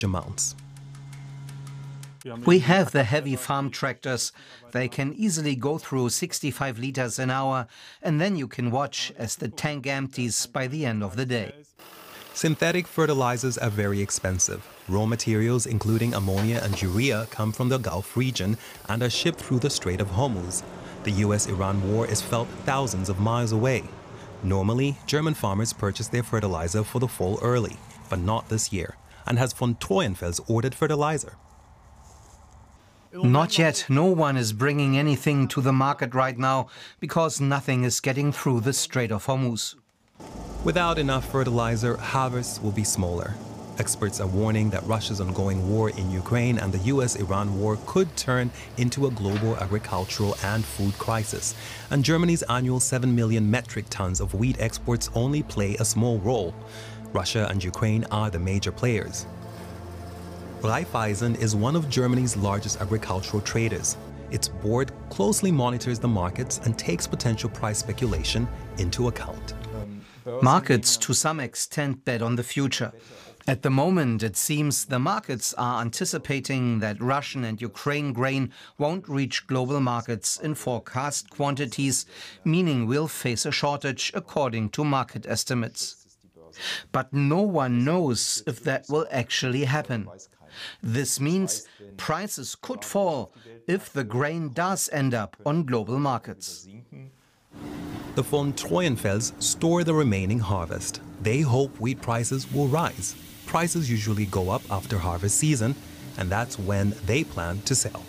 amounts. We have the heavy farm tractors. They can easily go through 65 liters an hour, and then you can watch as the tank empties by the end of the day. Synthetic fertilizers are very expensive. Raw materials, including ammonia and urea, come from the Gulf region and are shipped through the Strait of Hormuz. The US-Iran war is felt thousands of miles away. Normally, German farmers purchase their fertilizer for the fall early, but not this year. And has von Treuenfels ordered fertilizer? Not yet. No one is bringing anything to the market right now because nothing is getting through the Strait of Hormuz. Without enough fertilizer, harvests will be smaller. Experts are warning that Russia's ongoing war in Ukraine and the US-Iran war could turn into a global agricultural and food crisis. And Germany's annual 7 million metric tons of wheat exports only play a small role. Russia and Ukraine are the major players. Raiffeisen is one of Germany's largest agricultural traders. Its board closely monitors the markets and takes potential price speculation into account. Markets, to some extent, bet on the future. At the moment, it seems the markets are anticipating that Russian and Ukraine grain won't reach global markets in forecast quantities, meaning we'll face a shortage according to market estimates. But no one knows if that will actually happen. This means prices could fall if the grain does end up on global markets. The von Treuenfels store the remaining harvest. They hope wheat prices will rise. Prices usually go up after harvest season, and that's when they plan to sell.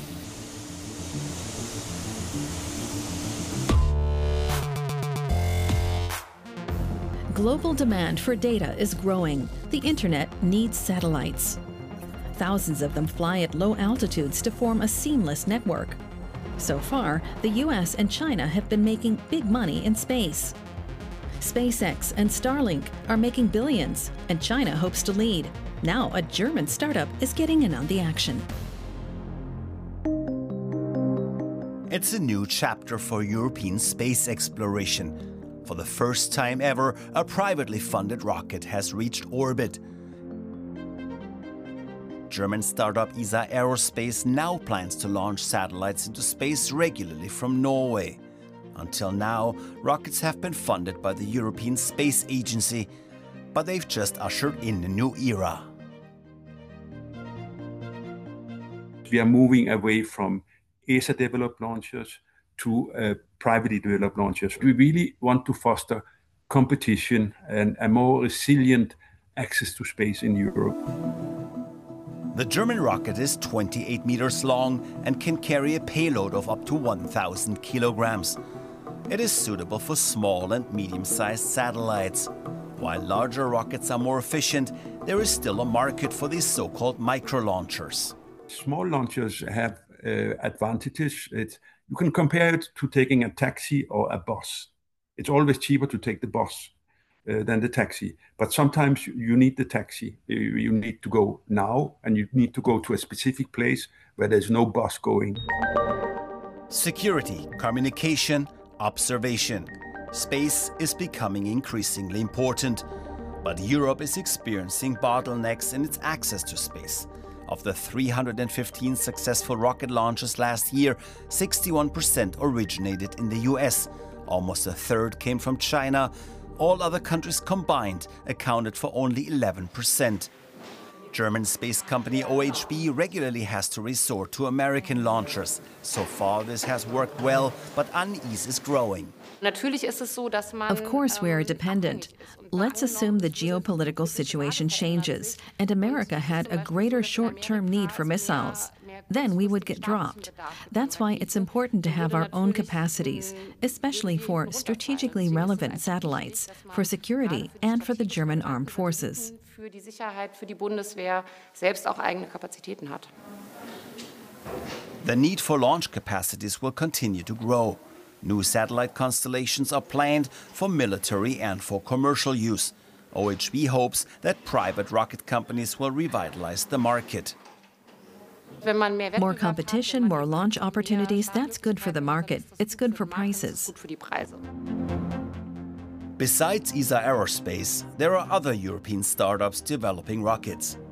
Global demand for data is growing. The internet needs satellites. Thousands of them fly at low altitudes to form a seamless network. So far, the US and China have been making big money in space. SpaceX and Starlink are making billions, and China hopes to lead. Now a German startup is getting in on the action. It's a new chapter for European space exploration. For the first time ever, a privately funded rocket has reached orbit. German startup ESA Aerospace now plans to launch satellites into space regularly from Norway. Until now, rockets have been funded by the European Space Agency, but they've just ushered in a new era. We are moving away from ESA-developed launchers to privately developed launchers. We really want to foster competition and a more resilient access to space in Europe. The German rocket is 28 meters long and can carry a payload of up to 1,000 kilograms. It is suitable for small and medium-sized satellites. While larger rockets are more efficient, there is still a market for these so-called micro-launchers. Small launchers have advantages. You can compare it to taking a taxi or a bus. It's always cheaper to take the bus than the taxi. But sometimes you need the taxi. You need to go now, and you need to go to a specific place where there's no bus going. Security, communication, observation. Space is becoming increasingly important. But Europe is experiencing bottlenecks in its access to space. Of the 315 successful rocket launches last year, 61% originated in the US. Almost a third came from China. All other countries combined accounted for only 11%. German space company OHB regularly has to resort to American launchers. So far this has worked well, but unease is growing. Of course we are dependent. Let's assume the geopolitical situation changes and America had a greater short-term need for missiles. Then we would get dropped. That's why it's important to have our own capacities, especially for strategically relevant satellites, for security and for the German armed forces. The need for launch capacities will continue to grow. New satellite constellations are planned for military and for commercial use. OHB hopes that private rocket companies will revitalize the market. More competition, more launch opportunities, that's good for the market. It's good for prices. Besides ESA Aerospace, there are other European startups developing rockets.